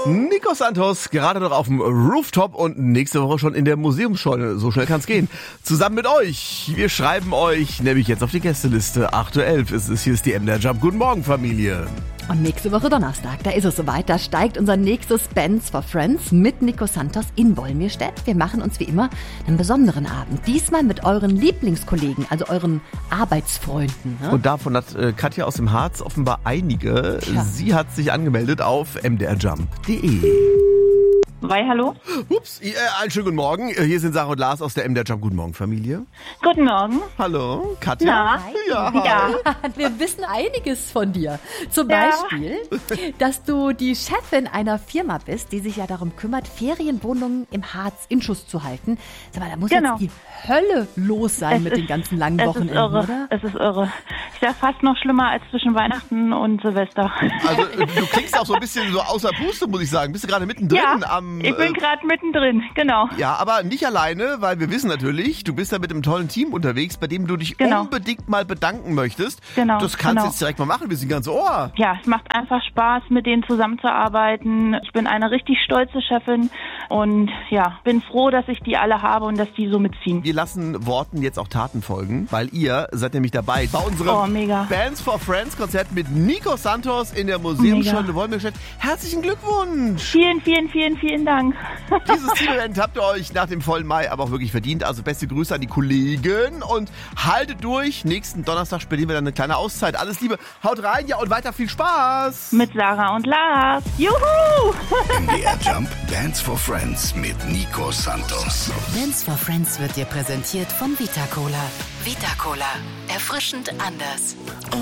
Nico Santos, gerade noch auf dem Rooftop und nächste Woche schon in der Museumsscheune. So schnell kann's gehen. Zusammen mit euch. Wir schreiben euch nämlich jetzt auf die Gästeliste. 8.11 Uhr hier ist die MDR Jump. Guten Morgen, Familie. Und nächste Woche Donnerstag, da ist es soweit, da steigt unser nächstes Bands for Friends mit Nico Santos in Wolmirstedt. Wir machen uns wie immer einen besonderen Abend. Diesmal mit euren Lieblingskollegen, also euren Arbeitsfreunden. Ne? Und davon hat Katja aus dem Harz offenbar einige. Ja. Sie hat sich angemeldet auf mdrjump.de. Hallo? Ups, einen schönen guten Morgen. Hier sind Sarah und Lars aus der MDR Jump. Guten Morgen, Familie. Guten Morgen. Hallo, Katja. Na? Ja. Wir wissen einiges von dir. Zum Beispiel, dass du die Chefin einer Firma bist, die sich ja darum kümmert, Ferienwohnungen im Harz in Schuss zu halten. Sag mal, da muss jetzt die Hölle los sein mit den ganzen langen Wochenenden, oder? Es ist irre. Ich sag fast noch schlimmer als zwischen Weihnachten und Silvester. Also du klingst auch so ein bisschen so außer Puste, muss ich sagen. Bist du gerade mittendrin? Ich bin gerade mittendrin, genau. Ja, aber nicht alleine, weil wir wissen natürlich, du bist da mit einem tollen Team unterwegs, bei dem du dich unbedingt mal bedanken möchtest. Genau. Das kannst du jetzt direkt mal machen, wir sind ganz Ohr. Ja, es macht einfach Spaß, mit denen zusammenzuarbeiten. Ich bin eine richtig stolze Chefin und bin froh, dass ich die alle habe und dass die so mitziehen. Wir lassen Worten jetzt auch Taten folgen, weil ihr seid nämlich dabei bei unserem Bands for Friends Konzert mit Nico Santos in der Museumsscheune Wolmirstedt. Herzlichen Glückwunsch! Vielen, vielen, vielen, vielen Dank. Dieses Team-Event habt ihr euch nach dem vollen Mai aber auch wirklich verdient. Also beste Grüße an die Kollegen und haltet durch. Nächsten Donnerstag spielen wir dann eine kleine Auszeit. Alles Liebe, haut rein, und weiter viel Spaß. Mit Sarah und Lars. Juhu! MDR Jump Dance for Friends mit Nico Santos. Dance for Friends wird dir präsentiert von Vita Cola. Vita Cola. Erfrischend anders.